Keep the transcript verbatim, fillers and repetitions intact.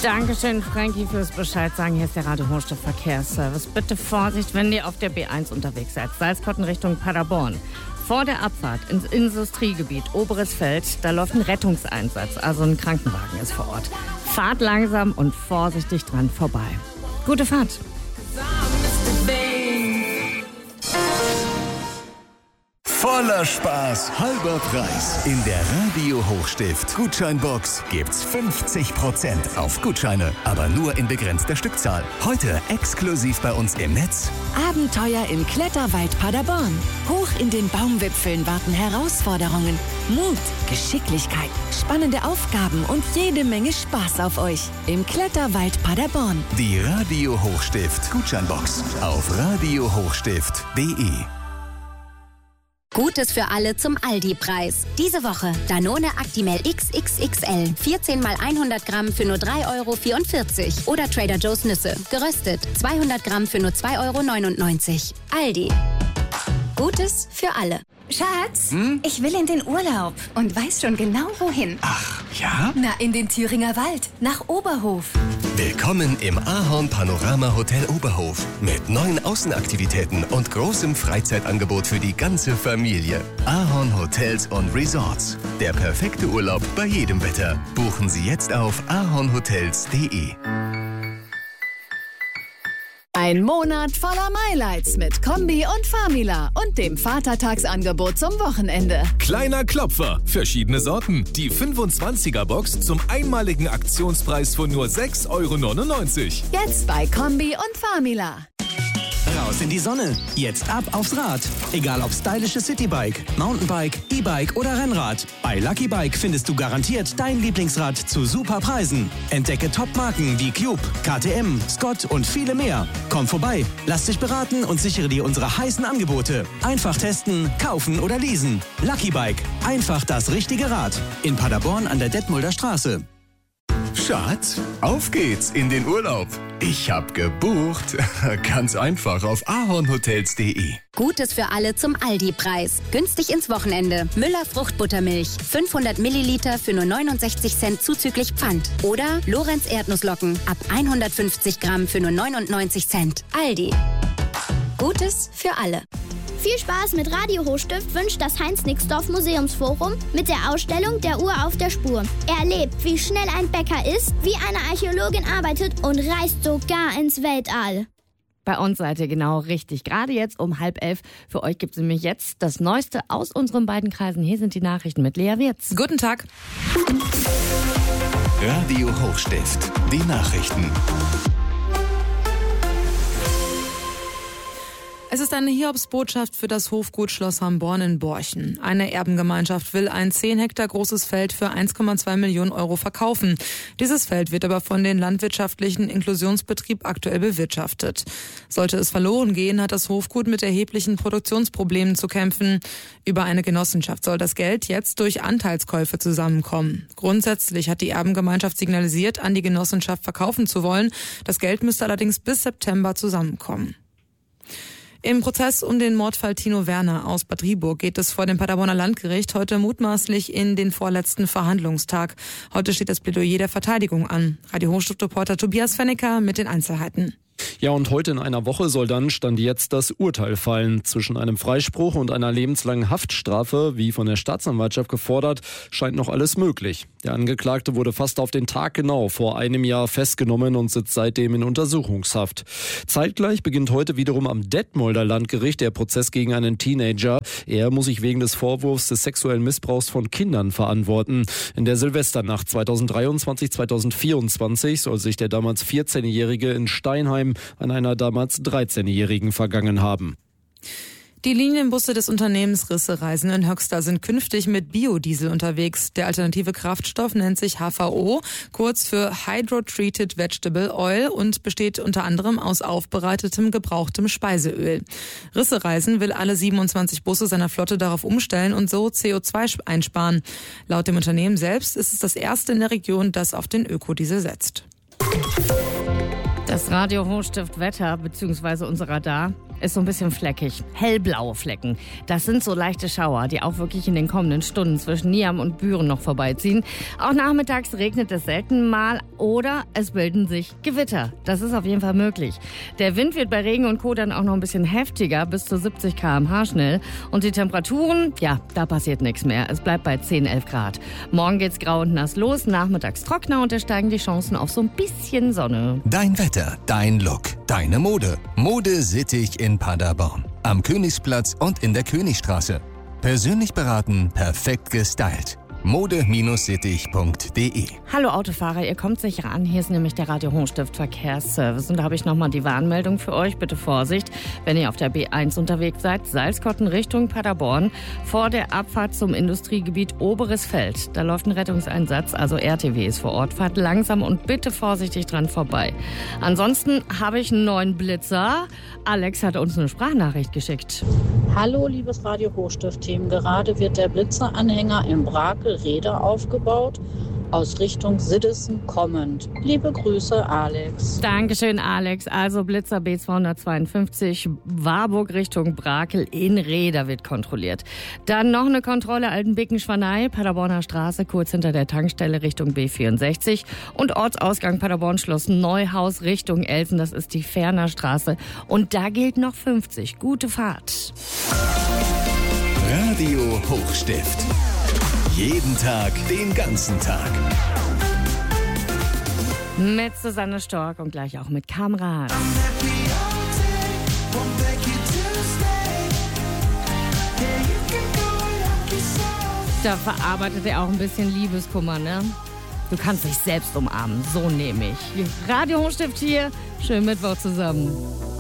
Dankeschön, Frankie, fürs Bescheid sagen. Hier ist der Radio Hochstift Verkehrsservice. Bitte Vorsicht, wenn ihr auf der B eins unterwegs seid. Salzkotten Richtung Paderborn. Vor der Abfahrt ins Industriegebiet Oberes Feld, da läuft ein Rettungseinsatz. Also ein Krankenwagen ist vor Ort. Fahrt langsam und vorsichtig dran vorbei. Gute Fahrt. Voller Spaß, halber Preis. In der Radio Hochstift Gutscheinbox gibt's fünfzig Prozent auf Gutscheine, aber nur in begrenzter Stückzahl. Heute exklusiv bei uns im Netz. Abenteuer im Kletterwald Paderborn. Hoch in den Baumwipfeln warten Herausforderungen, Mut, Geschicklichkeit, spannende Aufgaben und jede Menge Spaß auf euch im Kletterwald Paderborn. Die Radio Hochstift Gutscheinbox auf radio hochstift punkt de. Gutes für alle zum Aldi-Preis. Diese Woche Danone Actimel X X X L. vierzehn mal hundert Gramm für nur drei Euro vierundvierzig. Oder Trader Joe's Nüsse. Geröstet. zweihundert Gramm für nur zwei Euro neunundneunzig. Aldi. Gutes für alle. Schatz, hm? ich will in den Urlaub und weiß schon genau wohin. Ach, ja? Na, in den Thüringer Wald, nach Oberhof. Willkommen im Ahorn Panorama Hotel Oberhof mit neuen Außenaktivitäten und großem Freizeitangebot für die ganze Familie. Ahorn Hotels und Resorts. Der perfekte Urlaub bei jedem Wetter. Buchen Sie jetzt auf ahornhotels punkt de. Ein Monat voller Highlights mit Kombi und Famila und dem Vatertagsangebot zum Wochenende. Kleiner Klopfer, verschiedene Sorten. Die fünfundzwanziger-Box zum einmaligen Aktionspreis von nur sechs Euro neunundneunzig. Jetzt bei Kombi und Famila. Raus in die Sonne. Jetzt ab aufs Rad. Egal ob stylische Citybike, Mountainbike, E-Bike oder Rennrad. Bei Lucky Bike findest du garantiert dein Lieblingsrad zu super Preisen. Entdecke Top-Marken wie Cube, K T M, Scott und viele mehr. Komm vorbei, lass dich beraten und sichere dir unsere heißen Angebote. Einfach testen, kaufen oder leasen. Lucky Bike. Einfach das richtige Rad. In Paderborn an der Detmolder Straße. Schatz, auf geht's in den Urlaub. Ich hab gebucht. Ganz einfach auf ahornhotels punkt de. Gutes für alle zum Aldi-Preis. Günstig ins Wochenende. Müller Fruchtbuttermilch. fünfhundert Milliliter für nur neunundsechzig Cent zuzüglich Pfand. Oder Lorenz Erdnusslocken. Ab hundertfünfzig Gramm für nur neunundneunzig Cent. Aldi. Gutes für alle. Viel Spaß mit Radio Hochstift wünscht das Heinz-Nixdorf Museumsforum mit der Ausstellung Der Uhr auf der Spur. Erlebt, wie schnell ein Bäcker ist, wie eine Archäologin arbeitet und reist sogar ins Weltall. Bei uns seid ihr genau richtig. Gerade jetzt um halb elf. Für euch gibt es nämlich jetzt das Neueste aus unseren beiden Kreisen. Hier sind die Nachrichten mit Lea Wirz. Guten Tag. Radio Hochstift, die Nachrichten. Es ist eine Hiobsbotschaft für das Hofgut Schloss Hamborn in Borchen. Eine Erbengemeinschaft will ein zehn Hektar großes Feld für eins Komma zwei Millionen Euro verkaufen. Dieses Feld wird aber von den landwirtschaftlichen Inklusionsbetrieb aktuell bewirtschaftet. Sollte es verloren gehen, hat das Hofgut mit erheblichen Produktionsproblemen zu kämpfen. Über eine Genossenschaft soll das Geld jetzt durch Anteilskäufe zusammenkommen. Grundsätzlich hat die Erbengemeinschaft signalisiert, an die Genossenschaft verkaufen zu wollen. Das Geld müsste allerdings bis September zusammenkommen. Im Prozess um den Mordfall Tino Werner aus Bad Rieburg geht es vor dem Paderborner Landgericht heute mutmaßlich in den vorletzten Verhandlungstag. Heute steht das Plädoyer der Verteidigung an. Radio Hochstift-Reporter Tobias Fennecker mit den Einzelheiten. Ja, und heute in einer Woche soll dann Stand jetzt das Urteil fallen. Zwischen einem Freispruch und einer lebenslangen Haftstrafe, wie von der Staatsanwaltschaft gefordert, scheint noch alles möglich. Der Angeklagte wurde fast auf den Tag genau vor einem Jahr festgenommen und sitzt seitdem in Untersuchungshaft. Zeitgleich beginnt heute wiederum am Detmolder Landgericht der Prozess gegen einen Teenager. Er muss sich wegen des Vorwurfs des sexuellen Missbrauchs von Kindern verantworten. In der Silvesternacht zweitausenddreiundzwanzig zweitausendvierundzwanzig soll sich der damals vierzehnjährige in Steinheim an einer damals dreizehnjährigen vergangen haben. Die Linienbusse des Unternehmens Risse Reisen in Höxter sind künftig mit Biodiesel unterwegs. Der alternative Kraftstoff nennt sich H V O, kurz für Hydrotreated Vegetable Oil, und besteht unter anderem aus aufbereitetem, gebrauchtem Speiseöl. Risse Reisen will alle siebenundzwanzig Busse seiner Flotte darauf umstellen und so C O zwei einsparen. Laut dem Unternehmen selbst ist es das erste in der Region, das auf den Ökodiesel setzt. Das Radio Hochstift Wetter bzw. unser Radar. ist so ein bisschen fleckig. Hellblaue Flecken. Das sind so leichte Schauer, die auch wirklich in den kommenden Stunden zwischen Niam und Büren noch vorbeiziehen. Auch nachmittags regnet es selten mal oder es bilden sich Gewitter. Das ist auf jeden Fall möglich. Der Wind wird bei Regen und Co. dann auch noch ein bisschen heftiger, bis zu siebzig Kilometer pro Stunde schnell. Und die Temperaturen, ja, da passiert nichts mehr. Es bleibt bei zehn, elf Grad. Morgen geht's grau und nass los, nachmittags trockener und es steigen die Chancen auf so ein bisschen Sonne. Dein Wetter, dein Look, deine Mode. Mode Sittich in Paderborn. Am Königsplatz und in der Königstraße. Persönlich beraten, perfekt gestylt. mode Bindestrich sittich punkt de. Hallo Autofahrer, ihr kommt sicher an. Hier ist nämlich der Radio Hochstift Verkehrsservice. Und da habe ich nochmal die Warnmeldung für euch. Bitte Vorsicht, wenn ihr auf der B eins unterwegs seid. Salzkotten Richtung Paderborn. Vor der Abfahrt zum Industriegebiet Oberes Feld. Da läuft ein Rettungseinsatz, also R T W ist vor Ort. Fahrt langsam und bitte vorsichtig dran vorbei. Ansonsten habe ich einen neuen Blitzer. Alex hat uns eine Sprachnachricht geschickt. Hallo liebes Radio Hochstift-Team. Gerade wird der Blitzeranhänger im Brakel Räder aufgebaut, aus Richtung Siddessen kommend. Liebe Grüße, Alex. Dankeschön, Alex. Also Blitzer B zweihundertzweiundfünfzig, Warburg Richtung Brakel in Räder wird kontrolliert. Dann noch eine Kontrolle Altenbecken-Schwanei, Paderborner Straße, kurz hinter der Tankstelle Richtung B vierundsechzig und Ortsausgang Paderborn-Schloss Neuhaus Richtung Elsen, das ist die Ferner Straße. Und da gilt noch fünfzig. Gute Fahrt. Radio Hochstift. Jeden Tag, den ganzen Tag. Mit Susanne Stork und gleich auch mit Kamrat. Da verarbeitet er auch ein bisschen Liebeskummer, ne? Du kannst dich selbst umarmen, so nehme ich. Radio Hochstift hier, schönen Mittwoch zusammen.